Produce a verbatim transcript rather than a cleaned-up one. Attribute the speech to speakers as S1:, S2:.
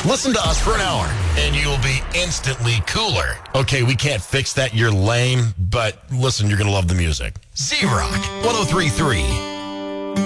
S1: Listen to us for an hour, and you'll be instantly cooler. Okay, we can't fix that. You're lame, but listen, you're going to love the music. Z-Rock, one oh three point three.